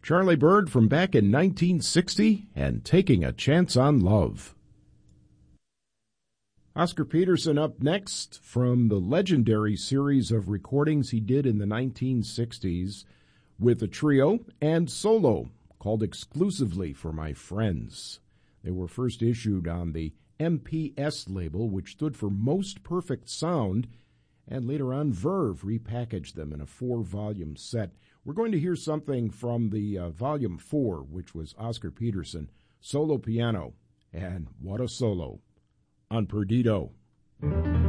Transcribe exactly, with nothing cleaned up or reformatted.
Charlie Byrd from back in nineteen sixty and Taking a Chance on Love. Oscar Peterson up next from the legendary series of recordings he did in the nineteen sixties with a trio and solo called Exclusively for My Friends. They were first issued on the M P S label, which stood for Most Perfect Sound, and later on Verve repackaged them in a four-volume set. We're going to hear something from the uh, volume four, which was Oscar Peterson, solo piano, and what a solo on Perdido.